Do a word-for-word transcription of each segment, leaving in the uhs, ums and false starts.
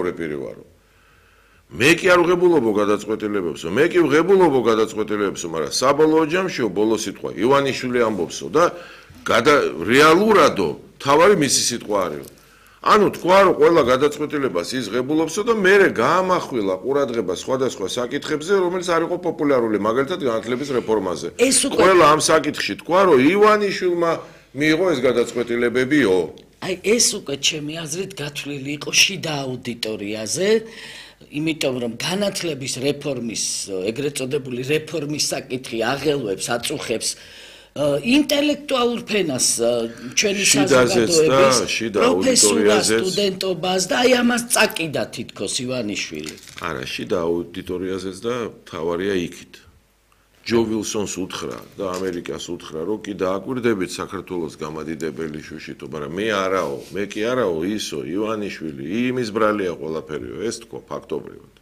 მრავალი პირი ვარო. მე კი არ ვღებულობო გადაწყვეტილებებსო, მე კი ვღებულობო გადაწყვეტილებებსო, მაგრამ საბოლოო ჯამში ბოლო სიტყვა ივანიშვილი ამბობსო და რეალურადო თავარი მისი სიტყვა არის. ანუ თქვა რომ ყველა გადაწყვეტილებას ის ღებულობსო და მერე გაამახვილა ყურადღება სხვადასხვა საკითხებზე, რომელიც არ იყო პოპულარული, მაგალითად განათლების რეფორმაზე. ყველა ამ საკითხში თქვა რომ ივანიშვილმა მიიღო ეს გადაწყვეტილებებიო. აი ეს უკვე ჩემი აზრით გათვლილი იყო შიდა აუდიტორიაზე, იმიტომ რომ განათლების რეფორმის, ეგრეთ წოდებული რეფორმის საკითხი აღელვებს, აწუხებს ინტელექტუალურ ფენას ჩვენი საზოგადოების პროფესორას, სტუდენტობას და აი ამას წაკიდა თითქოს ივანიშვილი. არა, შიდა აუდიტორიაზეც და თავარია იქით. ჯო ვილსონს უთხრა და ამერიკას უთხრა, რომ კი დააკვირდებით საქართველოს გამადიდებელი შუშიტო, მაგრამ მე არაო, მე კი არაო ისო, ივანიშვილი, იმის ბრალია ყველაფერიო, ეს თქო ფაქტობრივად.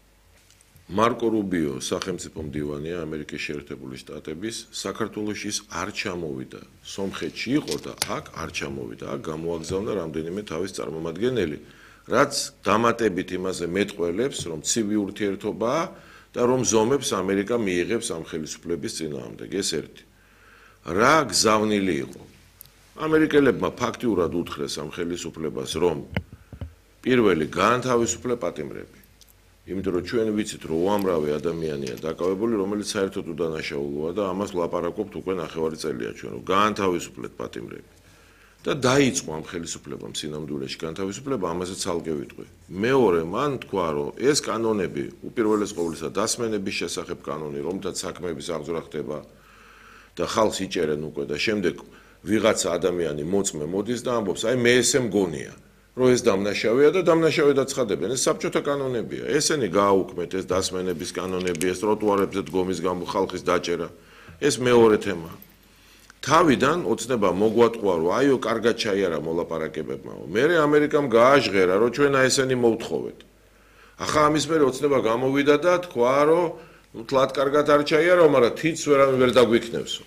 მარკო რუბიო, სახელმწიფო მდივანია ამერიკის შეერთებული შტატების, საქართველოში ის არ ჩამოვიდა. სომხეთში იყო და აქ არ ჩამოვიდა. აქ გამოაგზავნა რამდენიმე თავის წარმომადგენელი, რაც დამატებით იმაზე მეტყველებს, რომ ცივი ურთიერთობაა და რომ ზომებს ამერიკა მიიღებს ამ ხელისუფლების წინააღმდეგ. ეს ერთი. რა გზავნილი იყო? ამერიკელებმა ფაქტიურად უთხრეს ამ ხელისუფლებას, რომ პირველი გაანთავისუფლე პატიმრები. იმიტომ რომ ჩვენ ვიცით, რომ უამრავი ადამიანია დაკავებული, რომელიც საერთოდ უდანაშაულოა და ამას ვლაპარაკობთ უკვე ნახევარი წელია ჩვენ, რომ გაანთავისუფლეთ პატიმრები. და დაიწყო ამ ხელისუფლებამ სინამდვილეში განთავისუფლება, ამაზე ცალკე ვიტყვი. მეორე, მან თქვა, რომ ეს კანონები, უპირველეს ყოვლისა დასმენების შესახებ კანონი, რომლითაც საქმეების აღძვრა ხდება და ხალხს იჭერენ უკვე და შემდეგ ვიღაცა ადამიანი მოწმე მოდის და ამბობს, აი მე ესე მგონია, რომ ეს დამნაშავეა და დამნაშავე დაცხადებენ. ეს საბჭოთა კანონებია. ესენი გააუქმეთ ეს დასმენების კანონები, ეს ტროტუარებზე დგომის გამო ხალხის დაჭერა. ეს მეორე თემა. თავიდან ოცნება მოგვატყვა, რომ აიო, კარგად ჩაიარა მოლაპარაკებებმა. მერე ამერიკამ გააჟღერა, რომ ჩვენ ესენი მოვთხოვეთ. ახლა ამის მერე ოცნება გამოვიდა და თქვა, რომ თლად კარგად არ ჩაიარო, მაგრამ თითს ვერავინ ვერ დაგვიქნევსო.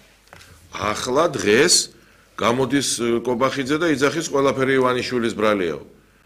ახლა დღეს გამოდის კობახიძე და იძახის ყველაფერი ივანიშვილის ბრალიაო.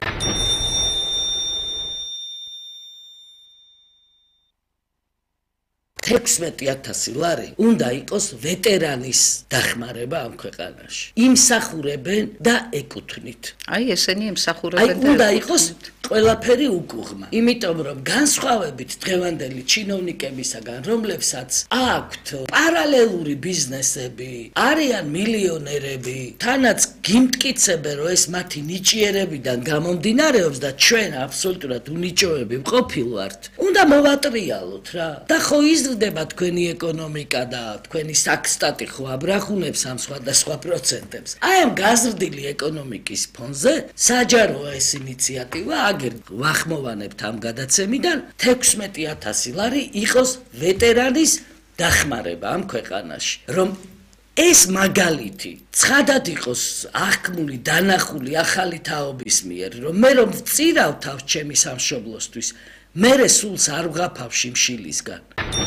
თექვსმეტი ათასი ლარი უნდა იყოს ვეტერანის დახმარება ამ ქვეყანაში. იმსახურებენ და ეკუთვნით. აი ესენი იმსახურებენ და ეკუთვნით. აი უნდა იყოს ყველაფერი უკუღმა. იმიტომ რომ განსხვავებით დღევანდელი ჩინოვნიკებისაგან, რომლებსაც აქვთ პარალელური ბიზნესები, არიან მილიონერები, თანაც გიმტკიცებენ, რომ ეს მათი ნიჭიერებიდან გამომდინარეობს და ჩვენ აბსოლუტურად უნიჭოები ვყოფილვართ. უნდა მოვატრიალოთ რა. და ხო იზრდება თქვენი ეკონომიკა და თქვენი საქსტატი ხო აბრახუნებს ამ სხვადასხვა პროცენტებს. აი ამ გაზრდილი ეკონომიკის ფონზე საჯაროა ეს ინიციატივა, აგერ ვახმოვანებთ ამ გადაცემიდან თექვსმეტი ათასი ლარი იყოს ვეტერანის დახმარება ამ ქვეყანაში, რომ ეს მაგალითი ცხადად იყოს აღქმული, დანახული ახალი თაობის მიერ, რომ მე რომ ვწირავ თავს ჩემი სამშობლოსთვის, მერე სულს არ ვღაფავ შიმშილისგან.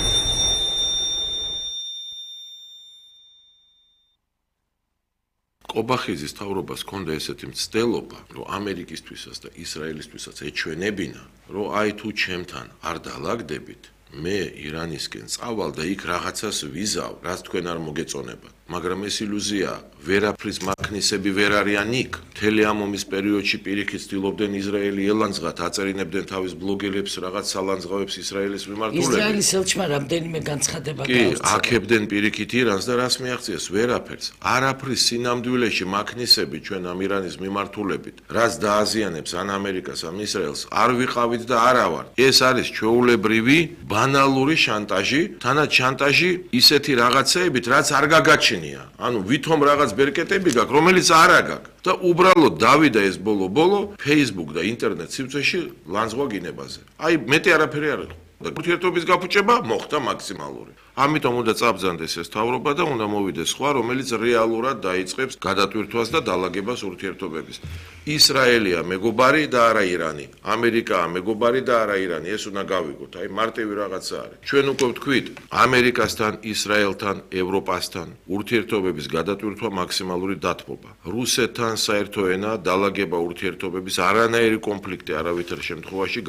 კობახიძის თავრობას ჰქონდა ესეთი მცდელობა, რომ ამერიკისთვისაც და ისრაელისთვისაც ეჩვენებინა, რომ აი თუ ჩემთან არ დაალაგდებით, მე ირანისკენ წავალ და იქ რაღაცას ვიზავ, რაც თქვენ არ მოგეწონებათ. მაგრამ ეს ილუზია, ვერაფრის მაქნისები ვერ არიან იქ. მთელი ამ ომის პერიოდში პირიქით ცდილობდნენ ისრაელი ელანძღათ, აწერინებდნენ თავის ბლოგერებს რაღაც სალანძღავებს ისრაელის მიმართულებით. ისრაელის ელჩმა რამდენიმე განცხადება გააცხადა. კი, აქებდნენ პირიქით ირანს და რას მიაღწიეს? ვერაფერს. არაფრის სინამდვილეში მაქნისები ჩვენ ამ ირანის მიმართულებით, რაც დააზიანებს ან ამერიკას, ან ისრაელს, არ ვიყავით და არა ვარ. ეს არის ჩვეულებრივი ბანალური შანტაჟი, თანაც შანტაჟი ისეთი რაღაცეებით, რაც არ გაგაჩნია. ანუ ვითომ რაღაც ბერკეტები გაქვს, რომელიც არ აგაქვს. და უბრალოდ დავიდა ეს ბოლო-ბოლო Facebook და ინტერნეტ სივრცეში ლანძღვა გინებაზე. აი მეტი არაფერი არ იყო. და ურთიერთობის გაფუჭება მოხდა მაქსიმალური. ამიტომ უნდა წაბრძანდეს ეს თავრობა და უნდა მოვიდეს სხვა, რომელიც რეალურად დაიწყებს გადატვირთვას და დალაგებას ურთიერთობების. ისრაელია მეგობარი და არა ირანი. ამერიკაა მეგობარი და არა ირანი. ეს უნდა გავიგოთ. აი მარტივი რაღაცა არის. ჩვენ უკვე ვთქვით, ამერიკასთან, ისრაელთან, ევროპასთან ურთიერთობების გადატვირთვა მაქსიმალური დათმობა. რუსეთთან საერთო ენა, დალაგება ურთიერთობების არანაირი კონფლიქტი არავითარ შემთხვევაში